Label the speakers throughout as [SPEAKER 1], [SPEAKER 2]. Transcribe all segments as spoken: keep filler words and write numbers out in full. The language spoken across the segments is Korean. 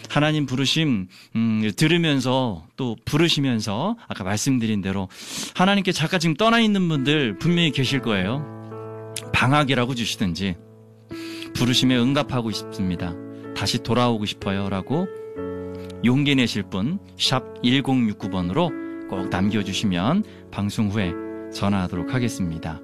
[SPEAKER 1] 하나님 부르심 음, 들으면서 또 부르시면서 아까 말씀드린 대로 하나님께 잠깐 지금 떠나 있는 분들 분명히 계실 거예요. 방학이라고 주시든지 부르심에 응답하고 싶습니다. 다시 돌아오고 싶어요 라고 용기 내실 분 샵 일공육구 번으로 꼭 남겨주시면 방송 후에 전화하도록 하겠습니다.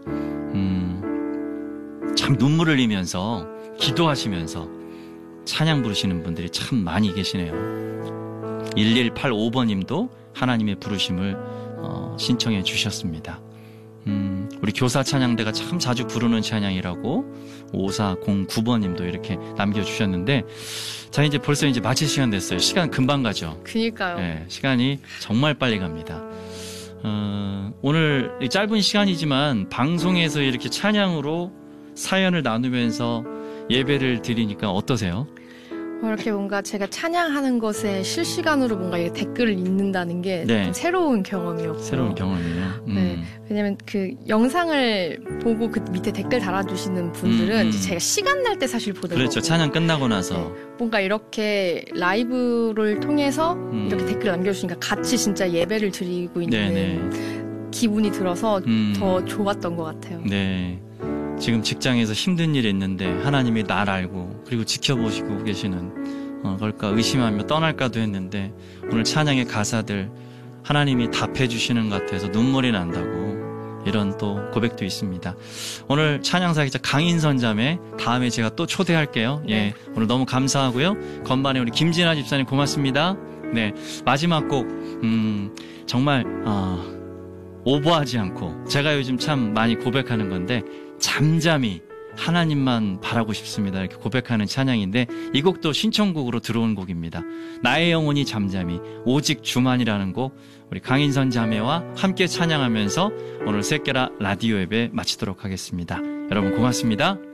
[SPEAKER 1] 음, 참 눈물을 흘리면서 기도하시면서 찬양 부르시는 분들이 참 많이 계시네요. 일일팔오 번님도 하나님의 부르심을 어, 신청해 주셨습니다. 음, 우리 교사 찬양대가 참 자주 부르는 찬양이라고 오사공구 번님도 이렇게 남겨주셨는데, 자, 이제 벌써 이제 마칠 시간 됐어요. 시간 금방 가죠.
[SPEAKER 2] 그니까요.
[SPEAKER 1] 네, 시간이 정말 빨리 갑니다. 어, 오늘 짧은 시간이지만 방송에서 이렇게 찬양으로 사연을 나누면서 예배를 드리니까 어떠세요?
[SPEAKER 2] 이렇게 뭔가 제가 찬양하는 것에 실시간으로 뭔가 이렇게 댓글을 읽는다는 게
[SPEAKER 1] 네.
[SPEAKER 2] 좀 새로운 경험이었고
[SPEAKER 1] 새로운 경험이에요. 음.
[SPEAKER 2] 네, 왜냐면 그 영상을 보고 그 밑에 댓글 달아주시는 분들은
[SPEAKER 1] 음, 음.
[SPEAKER 2] 이제 제가 시간 날 때 사실 보는
[SPEAKER 1] 그렇죠.
[SPEAKER 2] 거고
[SPEAKER 1] 찬양 끝나고 나서
[SPEAKER 2] 네, 뭔가 이렇게 라이브를 통해서
[SPEAKER 1] 음.
[SPEAKER 2] 이렇게 댓글 남겨주시니까 같이 진짜 예배를 드리고 있는
[SPEAKER 1] 네네.
[SPEAKER 2] 기분이 들어서
[SPEAKER 1] 음.
[SPEAKER 2] 더 좋았던 것 같아요.
[SPEAKER 1] 네. 지금 직장에서 힘든 일이 있는데 하나님이 날 알고 그리고 지켜보시고 계시는 어, 걸까 의심하며 떠날까도 했는데 오늘 찬양의 가사들 하나님이 답해 주시는 것 같아서 눈물이 난다고 이런 또 고백도 있습니다. 오늘 찬양사 기자 강인선 자매 다음에 제가 또 초대할게요. 예, 오늘 너무 감사하고요. 건반에 우리 김진아 집사님 고맙습니다. 네, 마지막 곡 음, 정말 어, 오버하지 않고 제가 요즘 참 많이 고백하는 건데 잠잠히 하나님만 바라고 싶습니다 이렇게 고백하는 찬양인데 이 곡도 신청곡으로 들어온 곡입니다. 나의 영혼이 잠잠히 오직 주만이라는 곡 우리 강인선 자매와 함께 찬양하면서 오늘 새끼라 라디오 예배 마치도록 하겠습니다. 여러분 고맙습니다.